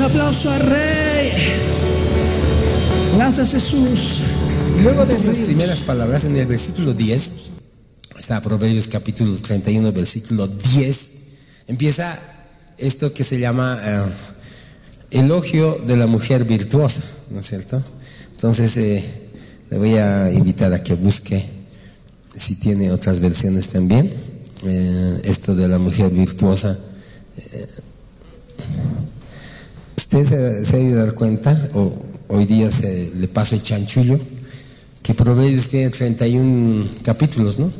aplauso al Rey. Gracias, Jesús. Luego de esas primeras palabras, en el versículo 10, está Proverbios capítulo 31, versículo 10, empieza esto que se llama elogio de la mujer virtuosa, ¿no es cierto? Entonces le voy a invitar a que busque, si tiene otras versiones también, esto de la mujer virtuosa. Usted se ha ido a dar cuenta, o hoy día le paso el chanchullo, que Proverbios tiene 31 capítulos, ¿no?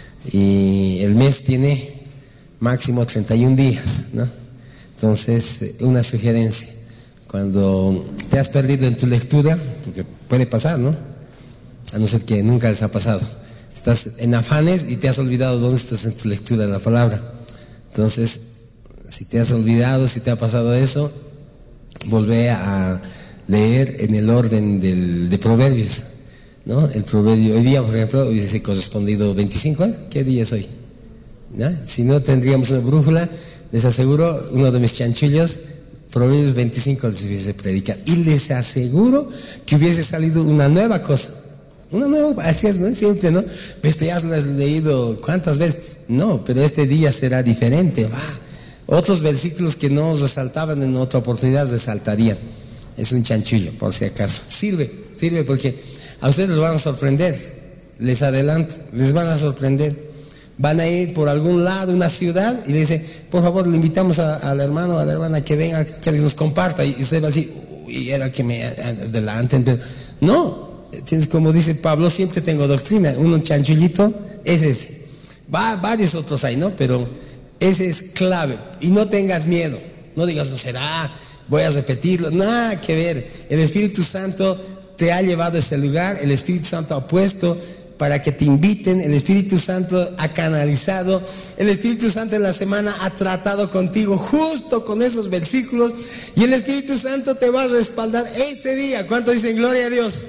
Y el mes tiene máximo 31 días, ¿no? Entonces, una sugerencia: cuando te has perdido en tu lectura, porque puede pasar, ¿no? A no ser que nunca les ha pasado, estás en afanes y te has olvidado dónde estás en tu lectura de la palabra. Entonces, si te has olvidado, si te ha pasado eso, volvé a leer en el orden de Proverbios, ¿no? El proverbio, hoy día, por ejemplo, hubiese correspondido 25, ¿eh? ¿Qué día es hoy? ¿No? Si no tendríamos una brújula, les aseguro, uno de mis chanchullos, Proverbios 25 les hubiese predicado, y les aseguro que hubiese salido una nueva cosa, una nueva, así es, ¿no? Siempre, ¿no? Pues ya lo has leído ¿cuántas veces? No, pero este día será diferente. Otros versículos que no resaltaban en otra oportunidad resaltarían. Es un chanchullo, por si acaso. Sirve porque a ustedes los van a sorprender. Les adelanto, les van a sorprender. Van a ir por algún lado, una ciudad, y le dicen, por favor, le invitamos al hermano o a la hermana que venga, que nos comparta. Y usted va así, uy, era que me adelanten. Pero no, como dice Pablo, siempre tengo doctrina. Un chanchullito es ese. Varios otros hay, ¿no? Pero ese es clave. Y no tengas miedo. No digas, no será, voy a repetirlo. Nada que ver. El Espíritu Santo te ha llevado a ese lugar. El Espíritu Santo ha puesto para que te inviten. El Espíritu Santo ha canalizado. El Espíritu Santo en la semana ha tratado contigo justo con esos versículos. Y el Espíritu Santo te va a respaldar ese día. ¿Cuánto dicen gloria a Dios?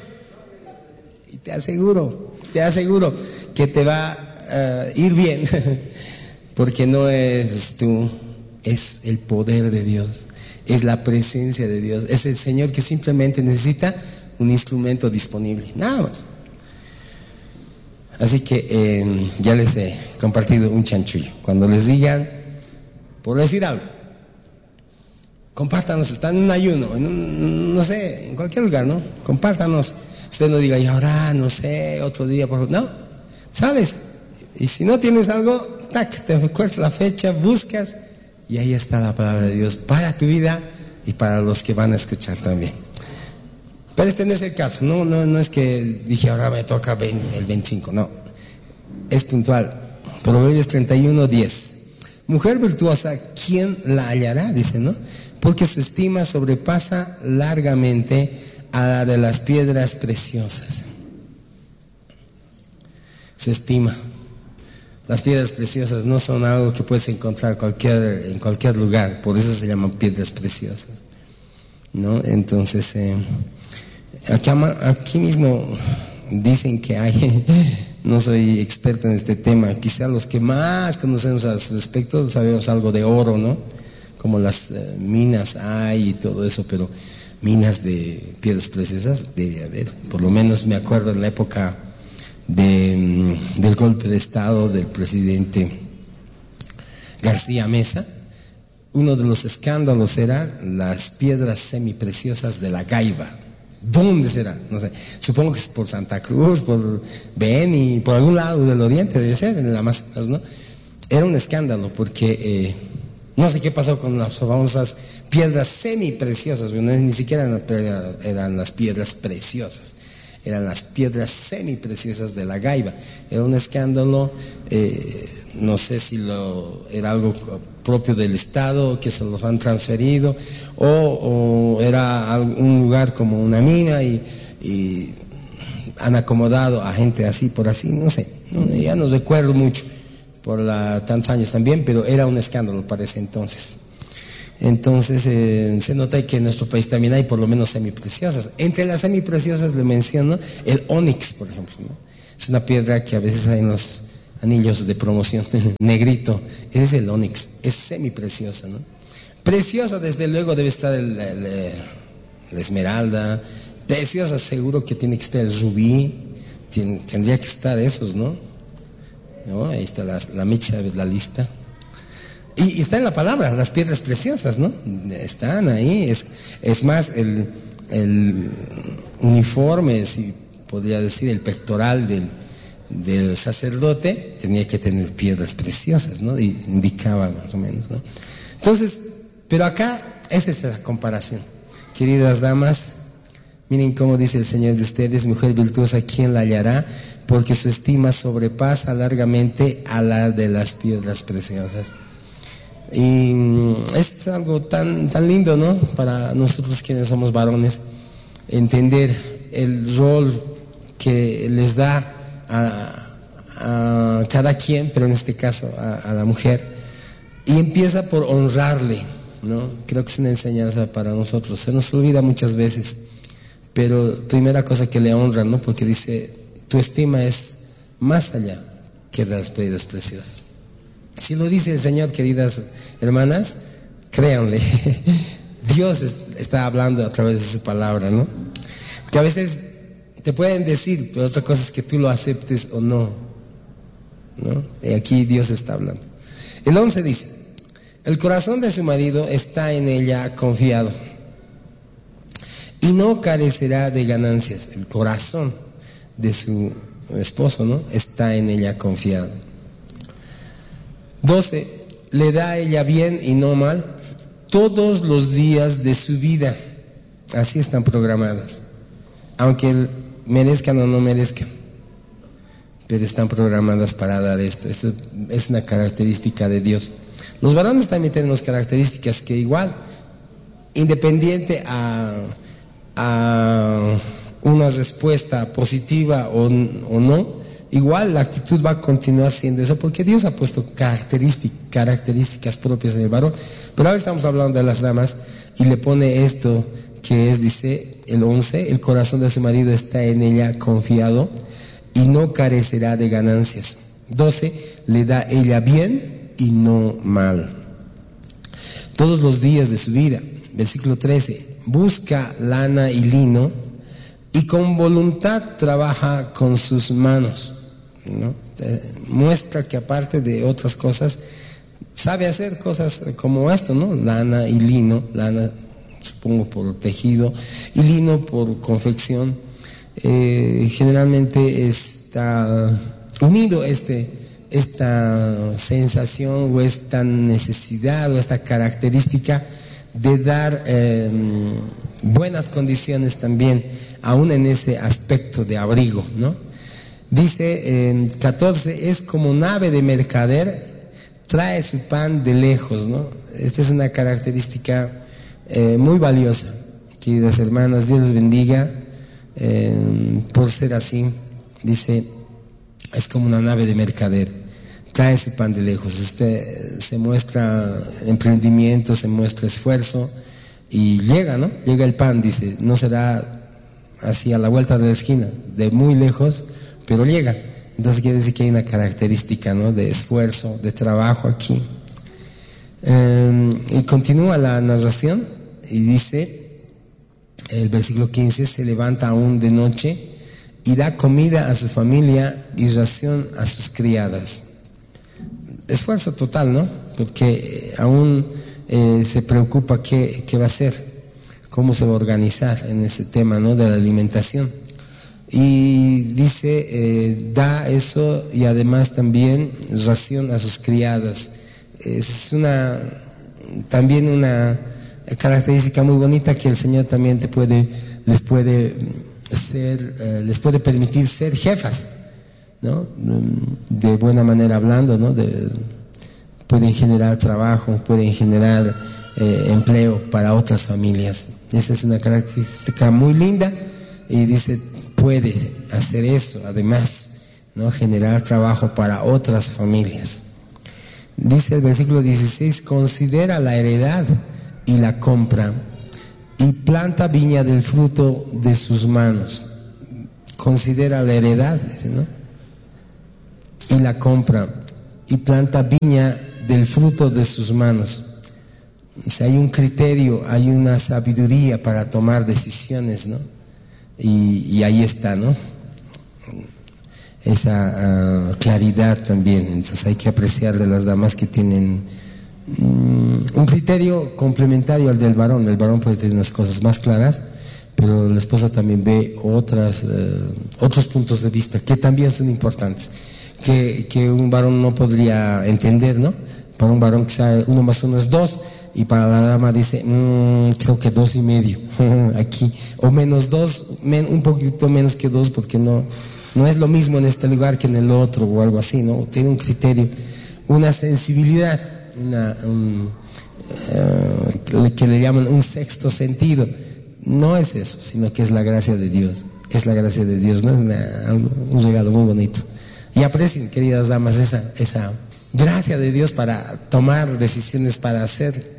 Y te aseguro que te va a ir bien. Porque no eres tú, es el poder de Dios, es la presencia de Dios, es el Señor que simplemente necesita un instrumento disponible, nada más. Así que ya les he compartido un chanchullo. Cuando les digan, por decir algo, compártanos, están en un ayuno, no sé, en cualquier lugar, ¿no? Compártanos. Usted no diga, y ahora, no sé, otro día, por favor. No, ¿sabes? Y si no tienes algo, te recuerdas la fecha, buscas, y ahí está la palabra de Dios para tu vida y para los que van a escuchar también. Pero este no es el caso, no es que dije ahora me toca el 25, no, es puntual. Proverbios 31, 10. Mujer virtuosa, ¿quién la hallará? Dice, ¿no? Porque su estima sobrepasa largamente a la de las piedras preciosas. Su estima. Las piedras preciosas no son algo que puedes encontrar en cualquier lugar, por eso se llaman piedras preciosas, ¿no? Entonces, aquí mismo dicen que hay, no soy experto en este tema, quizá los que más conocemos al respecto sabemos algo de oro, ¿no? Como las minas hay y todo eso, pero minas de piedras preciosas debe haber. Por lo menos me acuerdo en la época del golpe de estado del presidente García Mesa, uno de los escándalos era las piedras semipreciosas de la Gaiba. ¿Dónde será? No sé, supongo que es por Santa Cruz, por Beni, por algún lado del oriente debe ser, en el Amazonas, ¿no? Era un escándalo porque no sé qué pasó con las famosas piedras semipreciosas, ni siquiera eran las piedras preciosas, eran las piedras semipreciosas de la Gaiba. Era un escándalo, no sé si era algo propio del Estado, que se los han transferido, o era un lugar como una mina y han acomodado a gente así por así, no sé, ya no recuerdo mucho por tantos años también, pero era un escándalo para ese entonces. Entonces se nota que en nuestro país también hay por lo menos semipreciosas. Entre las semipreciosas le menciono el ónix, por ejemplo, ¿no? Es una piedra que a veces hay en los anillos de promoción, negrito, ese es el ónix, es semipreciosa, ¿no? Preciosa, desde luego, debe estar la esmeralda. Preciosa, seguro que tiene que estar el rubí. Tendría que estar esos, ¿no? Ahí está la mecha de la lista. Y está en la palabra, las piedras preciosas, ¿no? Están ahí. Es más, el uniforme, si podría decir, el pectoral del sacerdote tenía que tener piedras preciosas, ¿no? Y indicaba más o menos, ¿no? Entonces, pero acá esa es la comparación. Queridas damas, miren cómo dice el Señor de ustedes: mujer virtuosa, ¿quién la hallará? Porque su estima sobrepasa largamente a la de las piedras preciosas. Y es algo tan lindo, ¿no? Para nosotros quienes somos varones, entender el rol que les da a cada quien, pero en este caso a la mujer, y empieza por honrarle, ¿no? Creo que es una enseñanza para nosotros. Se nos olvida muchas veces, pero primera cosa que le honra, ¿no? Porque dice: tu estima es más allá que de las piedras preciosas. Si lo dice el Señor, queridas hermanas, créanle, Dios está hablando a través de su palabra, ¿no? Que a veces te pueden decir, pero otra cosa es que tú lo aceptes o no, ¿no? Y aquí Dios está hablando. El 11 dice: el corazón de su marido está en ella confiado y no carecerá de ganancias. El corazón de su esposo, ¿no? Está en ella confiado. 12, le da a ella bien y no mal todos los días de su vida. Así están programadas, aunque merezcan o no merezcan, pero están programadas para dar esto. Esto es una característica de Dios. Los varones también tenemos características que igual, independiente a una respuesta positiva o no, igual la actitud va a continuar siendo eso, porque Dios ha puesto características propias del varón. Pero ahora estamos hablando de las damas, y le pone esto que es, dice el 11, el corazón de su marido está en ella confiado y no carecerá de ganancias. 12, le da ella bien y no mal todos los días de su vida. Versículo 13, busca lana y lino y con voluntad trabaja con sus manos, ¿no? Muestra que aparte de otras cosas sabe hacer cosas como esto, ¿no? Lana y lino, lana supongo por tejido y lino por confección. Generalmente está unido esta sensación o esta necesidad o esta característica de dar buenas condiciones también, aún en ese aspecto de abrigo, ¿no? Dice en 14, es como nave de mercader, trae su pan de lejos, ¿no? Esta es una característica muy valiosa, queridas hermanas. Dios les bendiga por ser así. Dice, es como una nave de mercader, trae su pan de lejos. Se muestra emprendimiento, se muestra esfuerzo y llega, ¿no? Llega el pan, dice, no será así a la vuelta de la esquina, de muy lejos, pero llega. Entonces quiere decir que hay una característica, ¿no? De esfuerzo, de trabajo aquí. Y continúa la narración y dice el versículo 15, se levanta aún de noche y da comida a su familia y ración a sus criadas. Esfuerzo total, ¿no? Porque aún se preocupa qué va a hacer, cómo se va a organizar en ese tema, ¿no? De la alimentación. Y dice, da eso y además también ración a sus criadas. Es también una característica muy bonita que el Señor también les puede permitir ser jefas, ¿no? De buena manera hablando, ¿no? Pueden generar trabajo, pueden generar empleo para otras familias. Esa es una característica muy linda, y dice, puede hacer eso, además, ¿no? Generar trabajo para otras familias. Dice el versículo 16, considera la heredad y la compra, y planta viña del fruto de sus manos. Considera la heredad, dice, ¿no? Y la compra, y planta viña del fruto de sus manos. O sea, hay un criterio, hay una sabiduría para tomar decisiones, ¿no? Y ahí está, ¿no? Esa claridad también. Entonces hay que apreciar de las damas que tienen un criterio complementario al del varón. El varón puede tener unas cosas más claras, pero la esposa también ve otros puntos de vista que también son importantes, que un varón no podría entender, ¿no? Para un varón quizá 1 más 1 es 2, y para la dama dice, creo que 2,5 aquí, o menos 2, un poquito menos que 2, porque no es lo mismo en este lugar que en el otro, o algo así, ¿no? Tiene un criterio, una sensibilidad, que le llaman un sexto sentido. No es eso, sino que es la gracia de Dios. Es la gracia de Dios, ¿no? Es un regalo muy bonito. Y aprecien, queridas damas, esa gracia de Dios para tomar decisiones, para ser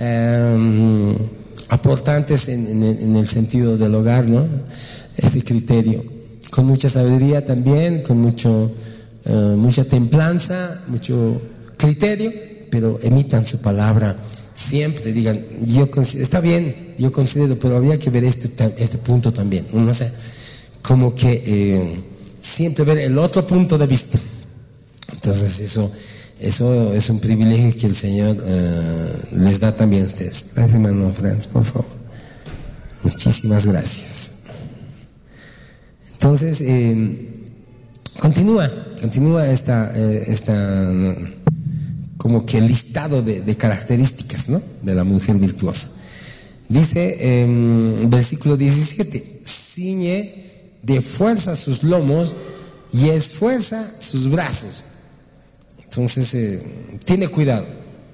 aportantes en el sentido del hogar, ¿no? Ese criterio. Con mucha sabiduría también, con mucha templanza, mucho criterio, pero emitan su palabra. Siempre digan, está bien, yo considero, pero habría que ver este punto también, ¿no? O sea, como que siempre ver el otro punto de vista. Entonces eso es un privilegio que el Señor les da también a ustedes. Gracias, hermano Franz, por favor. Muchísimas gracias. Entonces, continúa esta como que listado de características, ¿no? De la mujer virtuosa. Dice versículo 17, ciñe de fuerza sus lomos y esfuerza sus brazos. Entonces, tiene cuidado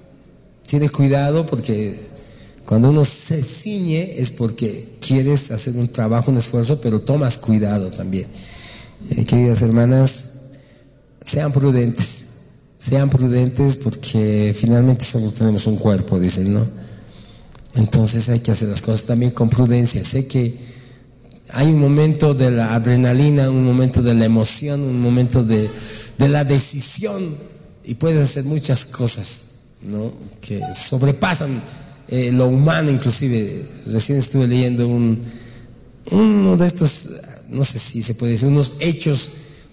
porque cuando uno se ciñe es porque quieres hacer un trabajo, un esfuerzo, pero tomas cuidado también. Queridas hermanas, sean prudentes porque finalmente solo tenemos un cuerpo, dicen, ¿no? Entonces hay que hacer las cosas también con prudencia. Sé que hay un momento de la adrenalina, un momento de la emoción, un momento de la decisión, y puedes hacer muchas cosas, ¿no? Que sobrepasan lo humano. Inclusive recién estuve leyendo uno de estos, no sé si se puede decir, unos hechos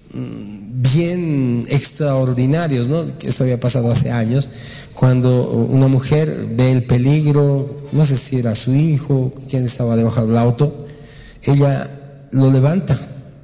bien extraordinarios, ¿no? Esto había pasado hace años, cuando una mujer ve el peligro, no sé si era su hijo, quien estaba debajo del auto, ella lo levanta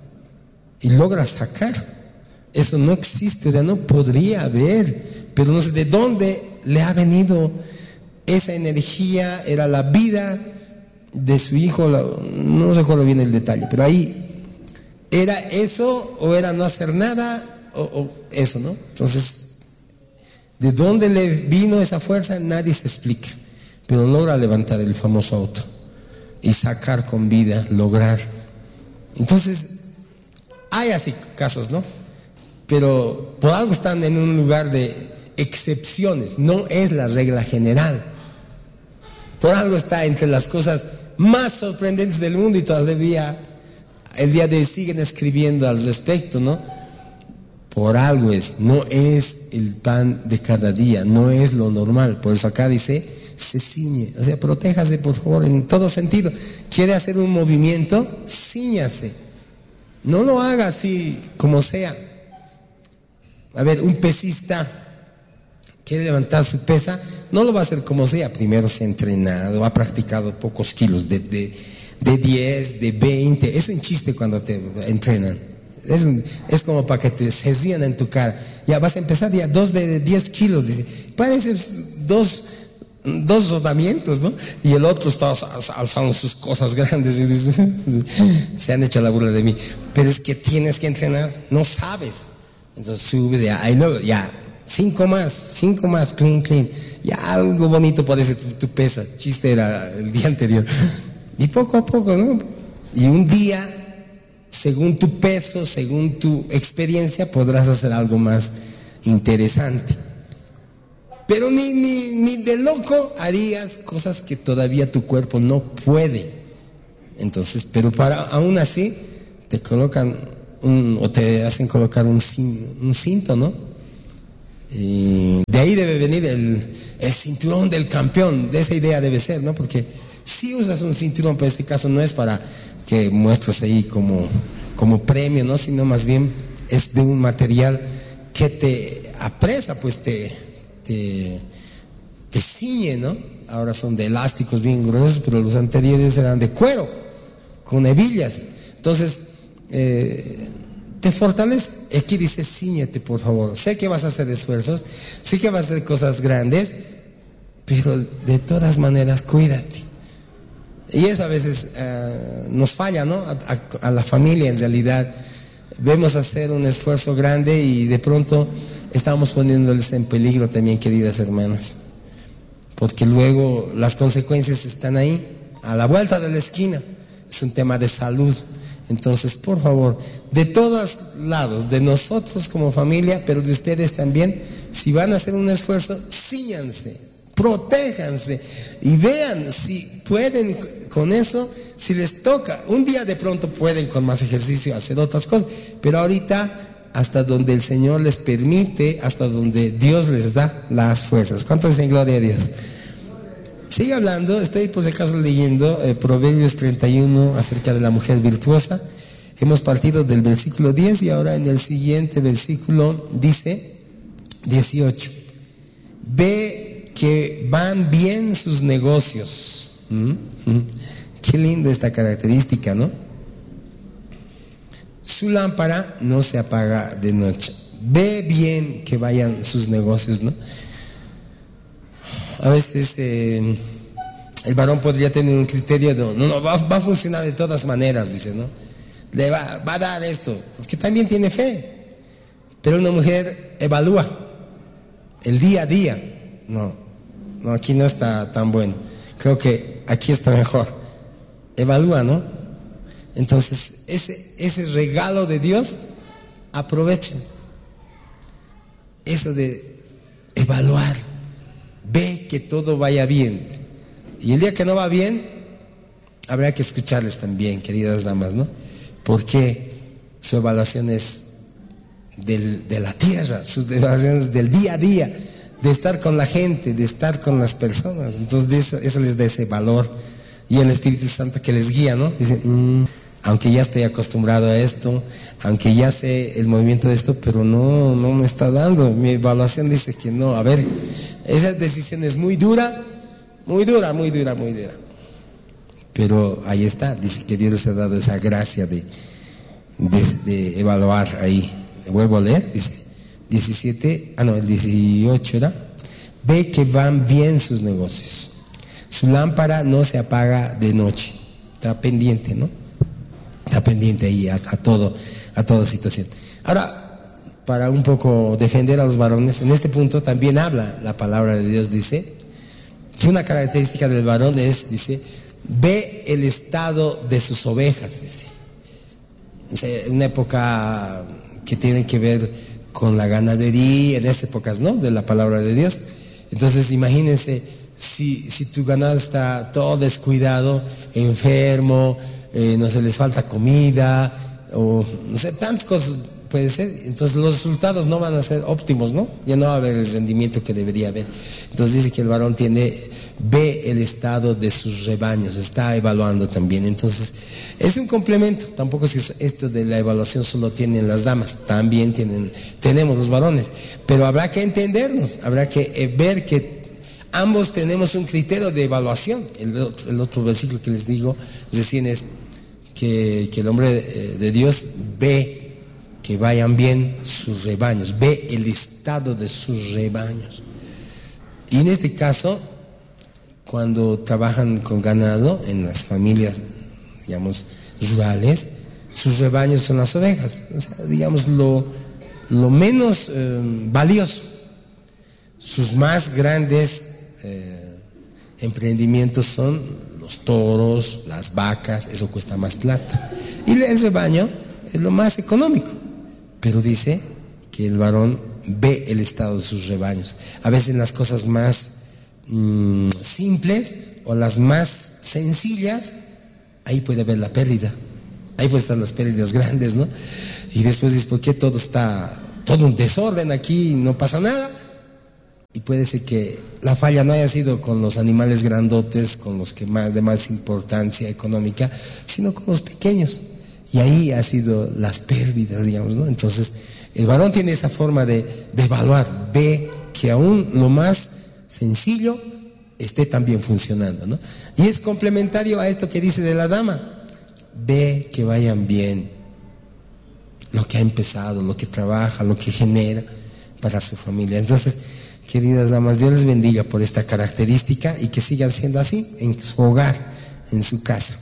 y logra sacar. Eso no existe, o sea, no podría haber, pero no sé de dónde le ha venido esa energía. Era la vida de su hijo, no recuerdo bien el detalle, pero ahí era eso, o era no hacer nada, o eso, ¿no? Entonces, ¿de dónde le vino esa fuerza? Nadie se explica, pero logra levantar el famoso auto y sacar con vida, lograr. Entonces, hay así casos, ¿no? Pero por algo están en un lugar de excepciones, no es la regla general. Por algo está entre las cosas más sorprendentes del mundo, y todavía el día de hoy siguen escribiendo al respecto, ¿no? Por algo no es el pan de cada día, no es lo normal. Por eso acá dice, se ciñe, o sea, protéjase por favor en todo sentido. Quiere hacer un movimiento, cíñase, no lo haga así como sea. A ver, un pesista quiere levantar su pesa, no lo va a hacer como sea. Primero se ha entrenado, ha practicado pocos kilos, de 10, de 20. Es un chiste cuando te entrenan. Es como para que se rían en tu cara. Ya vas a empezar, ya 2 de 10 kilos. Dice, parece dos rodamientos, ¿no? Y el otro está alzando sus cosas grandes y dice, se han hecho la burla de mí. Pero es que tienes que entrenar, no sabes. Entonces subes, y luego ya 5 más, clean. Ya algo bonito parece tu pesa. Chiste era el día anterior. Y poco a poco, ¿no? Y un día, según tu peso, según tu experiencia, podrás hacer algo más interesante. Pero ni de loco harías cosas que todavía tu cuerpo no puede. Entonces, pero aún así, te colocan o te hacen colocar un cinto, ¿no? Y de ahí debe venir el cinturón del campeón, de esa idea debe ser, ¿no? Porque si usas un cinturón, pero en este caso no es para que muestres ahí como premio, ¿no? Sino más bien es de un material que te apresa, pues te ciñe, ¿no? Ahora son de elásticos bien gruesos, pero los anteriores eran de cuero, con hebillas. Entonces, te fortalece. Aquí dice, ciñete, por favor. Sé que vas a hacer esfuerzos, sé que vas a hacer cosas grandes, pero de todas maneras, cuídate. Y eso a veces nos falla, ¿no? A la familia, en realidad. Vemos hacer un esfuerzo grande y de pronto estamos poniéndoles en peligro también, queridas hermanas. Porque luego las consecuencias están ahí, a la vuelta de la esquina. Es un tema de salud. Entonces, por favor, de todos lados, de nosotros como familia, pero de ustedes también, si van a hacer un esfuerzo, cíñanse, protéjanse y vean si pueden con eso, si les toca. Un día de pronto pueden con más ejercicio hacer otras cosas, pero ahorita hasta donde el Señor les permite, hasta donde Dios les da las fuerzas. ¿Cuántos dicen gloria a Dios? Sigue hablando, estoy por si acaso leyendo Proverbios 31 acerca de la mujer virtuosa. Hemos partido del versículo 10 y ahora en el siguiente versículo dice 18. Ve que van bien sus negocios. Qué linda esta característica, ¿no? Su lámpara no se apaga de noche. Ve bien que vayan sus negocios, ¿no? A veces el varón podría tener un criterio de, no, va a funcionar de todas maneras, dice, ¿no? Le va a dar esto, porque también tiene fe. Pero una mujer evalúa el día a día. No, aquí no está tan bueno. Creo que aquí está mejor. Evalúa, ¿no? Entonces, ese regalo de Dios, aprovechen. Eso de evaluar. Ve que todo vaya bien. Y el día que no va bien, habrá que escucharles también, queridas damas, ¿no? Porque su evaluación es de la tierra, sus evaluaciones del día a día, de estar con la gente, de estar con las personas. Entonces eso les da ese valor. Y el Espíritu Santo que les guía, ¿no? Dice, aunque ya estoy acostumbrado a esto, aunque ya sé el movimiento de esto, pero no me está dando. Mi evaluación dice que no. A ver, esa decisión es muy dura. Pero ahí está, dice que Dios les ha dado esa gracia de evaluar ahí. Vuelvo a leer, dice 18 era. Ve que van bien sus negocios. Su lámpara no se apaga de noche. Está pendiente, ¿no? Está pendiente ahí a toda situación. Ahora, para un poco defender a los varones, en este punto también habla la palabra de Dios, dice que una característica del varón es, dice, ve el estado de sus ovejas, dice. Una época que tiene que ver con la ganadería, en esas épocas, ¿no? De la palabra de Dios. Entonces, imagínense, si tu ganado está todo descuidado, enfermo, no se les falta comida, o no sé, tantas cosas puede ser, entonces los resultados no van a ser óptimos, ¿no? Ya no va a haber el rendimiento que debería haber. Entonces dice que el varón ve el estado de sus rebaños, está evaluando también. Entonces es un complemento. Tampoco es que esto de la evaluación solo tienen las damas, también tenemos los varones, pero habrá que entendernos, habrá que ver que ambos tenemos un criterio de evaluación. El otro versículo que les digo recién es que el hombre de Dios ve que vayan bien sus rebaños, ve el estado de sus rebaños. Y en este caso, cuando trabajan con ganado en las familias, digamos, rurales, sus rebaños son las ovejas, o sea, digamos, lo menos valioso. Sus más grandes emprendimientos son los toros, las vacas, eso cuesta más plata. Y el rebaño es lo más económico. Pero dice que el varón ve el estado de sus rebaños. A veces las cosas más simples o las más sencillas, ahí puede haber la pérdida. Ahí pueden estar las pérdidas grandes, ¿no? Y después dice, ¿por qué todo un desorden aquí y no pasa nada? Y puede ser que la falla no haya sido con los animales grandotes, con los que de más importancia económica, sino con los pequeños. Y ahí ha sido las pérdidas, digamos, ¿no? Entonces, el varón tiene esa forma de evaluar, ve que aún lo más sencillo esté también funcionando, ¿no? Y es complementario a esto que dice de la dama. Ve que vayan bien lo que ha empezado, lo que trabaja, lo que genera para su familia. Entonces, queridas damas, Dios les bendiga por esta característica y que sigan siendo así en su hogar, en su casa.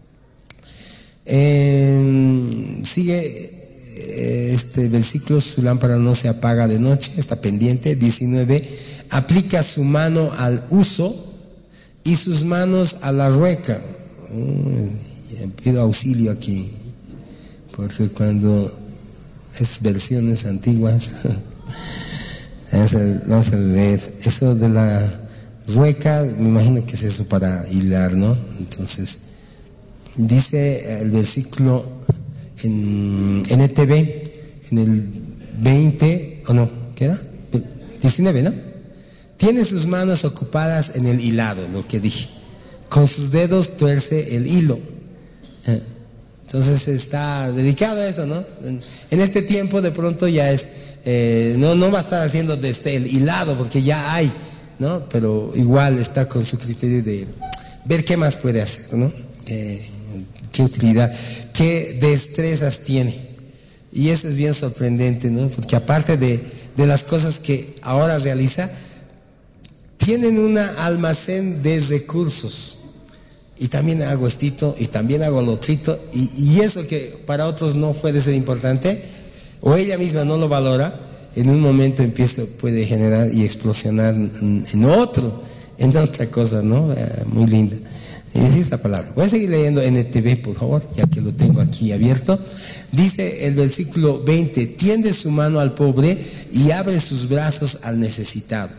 Sigue este versículo: su lámpara no se apaga de noche, está pendiente. 19, aplica su mano al uso y sus manos a la rueca. Pido auxilio aquí, porque cuando es versiones antiguas vamos a leer eso de la rueca. Me imagino que es eso para hilar, ¿no? Entonces dice el versículo en NTV, en el 20, o no, ¿qué era? 19, ¿no? Tiene sus manos ocupadas en el hilado, lo que dije. Con sus dedos tuerce el hilo. Entonces está dedicado a eso, ¿no? En este tiempo de pronto ya es, no va a estar haciendo desde el hilado, porque ya hay, ¿no? Pero igual está con su criterio de ver qué más puede hacer, ¿no? Qué utilidad, qué destrezas tiene. Y eso es bien sorprendente, ¿no? Porque aparte de las cosas que ahora realiza, tienen un almacén de recursos. Y también hago estito, y también hago lo otrito, y eso que para otros no puede ser importante, o ella misma no lo valora, en un momento puede generar y explosionar en otra cosa, ¿no? Muy linda. Esa es la palabra. Voy a seguir leyendo NTV, por favor, ya que lo tengo aquí abierto. Dice el versículo 20: tiende su mano al pobre y abre sus brazos al necesitado.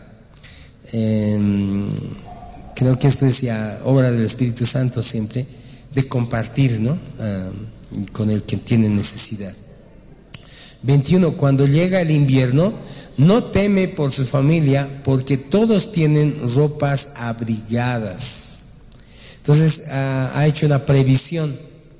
Creo que esto es ya obra del Espíritu Santo siempre, de compartir, ¿no? Con el que tiene necesidad. 21, cuando llega el invierno, no teme por su familia, porque todos tienen ropas abrigadas. Entonces ha hecho una previsión,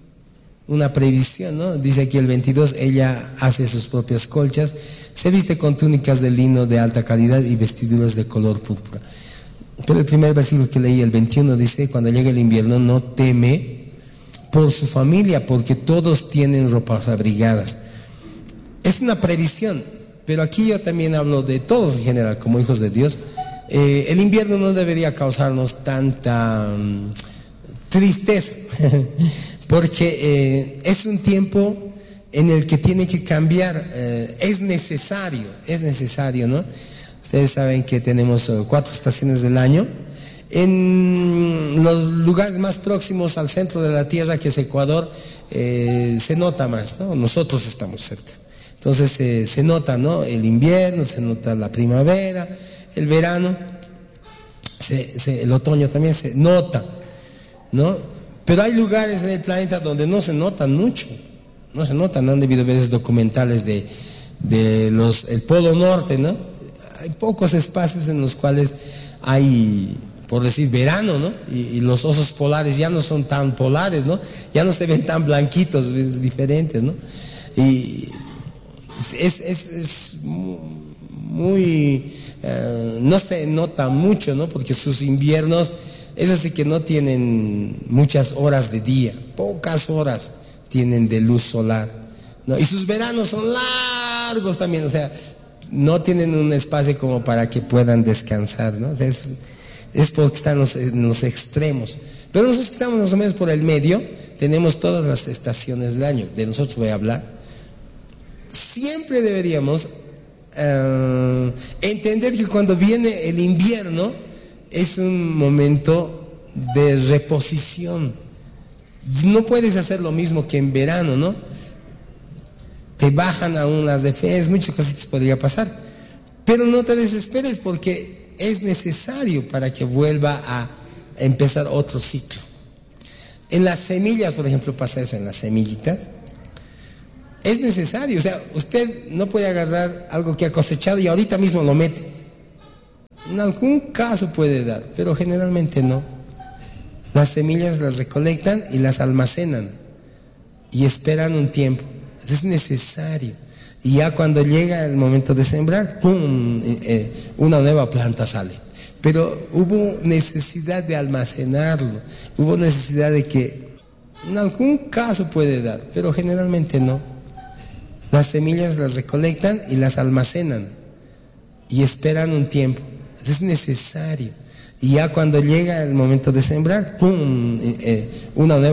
¿no? Dice aquí el 22, ella hace sus propias colchas, se viste con túnicas de lino de alta calidad y vestiduras de color púrpura. Pero el primer versículo que leí, el 21, dice: cuando llega el invierno no teme por su familia, porque todos tienen ropas abrigadas. Es una previsión, pero aquí yo también hablo de todos en general, como hijos de Dios. El invierno no debería causarnos tanta tristeza, porque es un tiempo en el que tiene que cambiar, es necesario, ¿no? Ustedes saben que tenemos 4 estaciones del año. En los lugares más próximos al centro de la Tierra, que es Ecuador, se nota más, ¿no? Nosotros estamos cerca. Entonces se nota, ¿no? El invierno, se nota la primavera, el verano, el otoño también se nota, ¿no? Pero hay lugares en el planeta donde no se notan mucho, no se notan. Han debido ver esos documentales de el Polo Norte, ¿no? Hay pocos espacios en los cuales hay, por decir, verano, ¿no? Y los osos polares ya no son tan polares, ¿no? Ya no se ven tan blanquitos, es diferentes, ¿no? Y es muy, no se nota mucho, ¿no? Porque sus inviernos, eso sí que no tienen muchas horas de día, pocas horas tienen de luz solar, ¿no? Y sus veranos son largos también, o sea, no tienen un espacio como para que puedan descansar, ¿no? O sea, es porque están en los extremos. Pero nosotros que estamos más o menos por el medio, tenemos todas las estaciones del año. De nosotros voy a hablar. Siempre deberíamos entender que cuando viene el invierno es un momento de reposición. No puedes hacer lo mismo que en verano, ¿no? Te bajan aún las defensas, muchas cositas podría pasar, pero no te desesperes, porque es necesario para que vuelva a empezar otro ciclo. En las semillas, por ejemplo, pasa eso, en las semillitas es necesario. O sea, usted no puede agarrar algo que ha cosechado y ahorita mismo lo mete. En algún caso puede dar, pero generalmente no. Las semillas las recolectan y las almacenan y esperan un tiempo. Es necesario. Y ya cuando llega el momento de sembrar, ¡pum!, una nueva planta sale. Pero hubo necesidad de almacenarlo, hubo necesidad de que, en algún caso puede dar, pero generalmente no. Las semillas las recolectan y las almacenan y esperan un tiempo. Es necesario. Y ya cuando llega el momento de sembrar, ¡pum!, una nueva